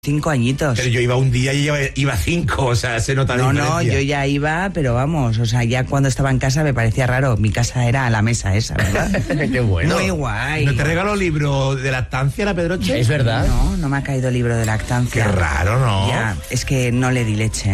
5 añitos. Pero yo iba un día y iba 5, o sea, se nota la diferencia. No, yo ya iba, pero vamos, o sea, ya cuando estaba en casa me parecía raro. Mi casa era la mesa esa, ¿verdad? Qué bueno. Muy guay. ¿No te regaló libro de lactancia la Pedroche? Es verdad. No me ha caído libro de lactancia. Qué raro, ¿no? Ya, es que no le di leche.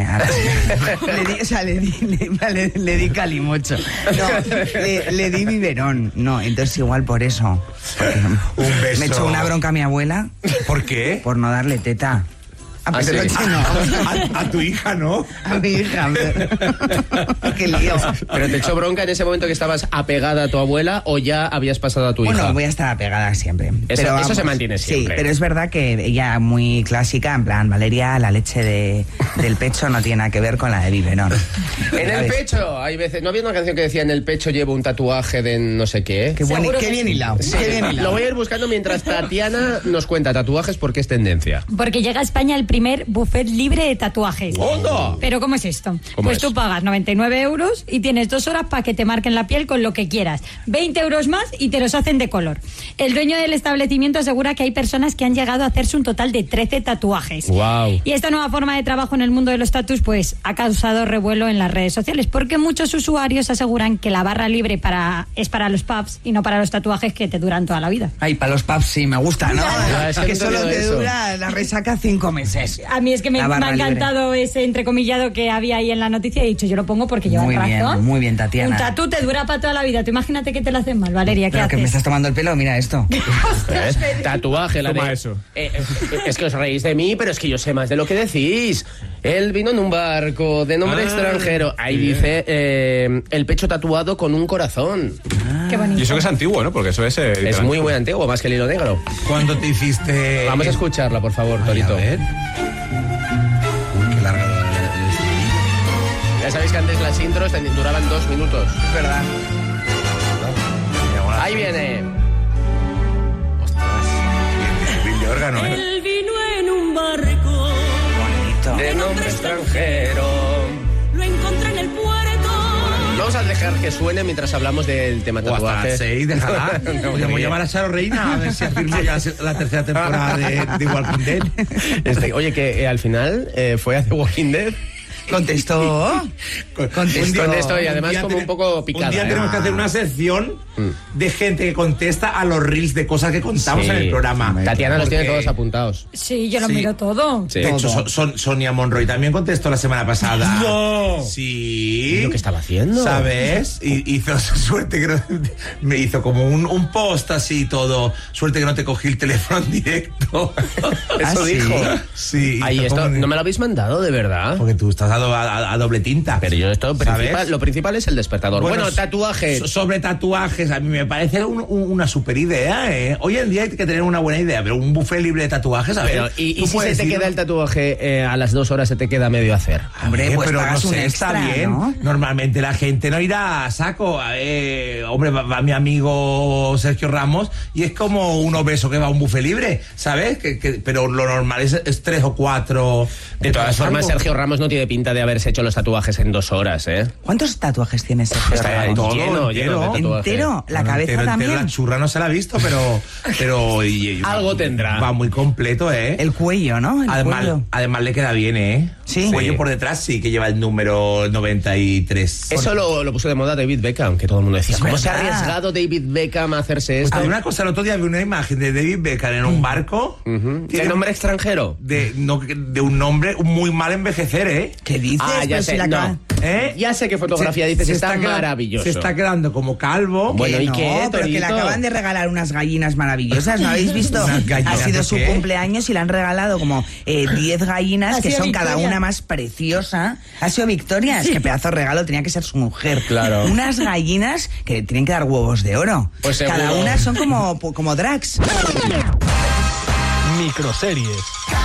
Le di calimocho. No, le di biberón. No, entonces igual por eso. Un beso. Me echó una bronca a mi abuela. ¿Por qué? Por no darle teta. A ¿sí? no. A tu hija, ¿no? A mi hija. Qué lío. ¿Pero te echó bronca en ese momento que estabas apegada a tu abuela o ya habías pasado a tu hija? Bueno, voy a estar apegada siempre. Eso se mantiene siempre. Sí, pero es verdad que ella muy clásica, en plan, Valeria, la leche del pecho no tiene nada que ver con la de biberón. En el pecho, hay veces... ¿No había una canción que decía en el pecho llevo un tatuaje de no sé qué? Qué bien hilado. Sí, Qué bien hilado. lo voy a ir buscando mientras Tatiana nos cuenta tatuajes porque es tendencia. Porque llega a España el primer buffet libre de tatuajes. ¡Onda! ¿Pero cómo es esto? ¿Cómo Pues es? tú pagas 99 euros y tienes 2 horas para que te marquen la piel con lo que quieras. 20 euros más y te los hacen de color. El dueño del establecimiento asegura que hay personas que han llegado a hacerse un total de 13 tatuajes. Wow. Y esta nueva forma de trabajo en el mundo de los tatus pues ha causado revuelo en las redes sociales porque muchos usuarios aseguran que la barra libre es para los pubs y no para los tatuajes que te duran toda la vida. Ay, para los pubs sí, me gusta, ¿no? Ya, es que que no solo te te digo eso. dura la resaca 5 meses. A mí es que me ha encantado ese entrecomillado que había ahí en la noticia y he dicho, yo lo pongo porque lleva razón. Muy bien, Tatiana. Un tatú te dura para toda la vida. Tú imagínate que te lo hacen mal, Valeria, ¿qué Pero que me haces? estás tomando el pelo, mira esto. Tatuaje, la Toma de... eso. Es que os reís de mí, pero es que yo sé más de lo que decís. Él vino en un barco de nombre extranjero. Ahí dice el pecho tatuado con un corazón. Qué bonito. Y eso que es antiguo, ¿no? Porque eso es... Es muy, muy antiguo, más que el hilo negro. ¿Cuándo te hiciste...? Vamos a escucharla, por favor, Ay, Torito. a ver. Qué larga Ya sabéis que antes las intros duraban 2 minutos. Es verdad. Ahí viene. de órgano, ¿eh? Él vino en un barco Bonito. De nombre extranjero. lo encontré en el puerto. Vamos a dejar que suene mientras hablamos del tema O hasta tatuaje. las 6, déjala. No, Podríamos muy llamar a Charo Reina a ver si afirma ya la tercera temporada de Walking Dead. Oye, que al final fue a The Walking Dead. Contestó. Contestó y además día como un poco picada. Un día tenemos que hacer una sección de gente que contesta a los reels de cosas que contamos Sí. en el programa. Tatiana los Porque, tiene todos apuntados. Sí, yo lo Sí. miro todo. Sí. De hecho, Sonia Monroy también contestó la semana pasada. ¡No! Sí. ¿Y lo que estaba haciendo? ¿Sabes? Y hizo suerte que no, me hizo como un post así y todo. Suerte que no te cogí el teléfono en directo. Eso ¿sí? dijo. Sí. Ay, hizo esto como- no me lo habéis mandado, de verdad. Porque tú estás a doble tinta. Pero yo esto, ¿sabes? lo principal es el despertador. Bueno, s- tatuajes. Sobre tatuajes, a mí me parece una super idea, ¿eh? Hoy en día hay que tener una buena idea, pero un buffet libre de tatuajes, a ver. Pero, ¿y tú si se puedes te ir- queda el tatuaje a las 2 horas se te queda medio hacer? Hombre, pues pero pagas no sé, un está extra, bien. ¿no? Normalmente la gente no irá a saco. Hombre, va mi amigo Sergio Ramos y es como un obeso que va a un buffet libre, ¿sabes? Pero lo normal es 3 o 4. De todas formas, Sergio Ramos no tiene pinta de haberse hecho los tatuajes en 2 horas, ¿eh? ¿Cuántos tatuajes tienes, Sergio Está Ramos? todo lleno de entero. tatuajes. ¿Entero? ¿La cabeza también? La churra no se la ha visto, pero Algo tendrá. Va muy completo, ¿eh? El cuello, ¿no? El cuello. Además le queda bien, ¿eh? Sí. Cuello por detrás sí que lleva el número 93. Eso lo puso de moda David Beckham, que todo el mundo decía, Es ¿cómo se ha verdad. arriesgado David Beckham a hacerse esto? Hay una cosa, el otro día vi una imagen de David Beckham en un barco. ¿Qué nombre extranjero? De un nombre muy mal envejecer, ¿eh? ¿Qué dices? Ah, ya Pero sé, si la no. ca- ¿Eh? Ya sé qué fotografía dices, está quedando- maravilloso. Se está quedando como calvo. Bueno, ¿y no, qué, pero que le Torito? acaban de regalar unas gallinas maravillosas, ¿no habéis visto? ¿Unas gallinas Ha sido de su qué? cumpleaños y le han regalado como 10 gallinas Ha que sido son cada Victoria. una más preciosa. Ha sido Victoria, es que pedazo de regalo tenía que ser su mujer. Claro. Unas gallinas que tienen que dar huevos de oro. Pues cada seguro. una son como drags. Microseries.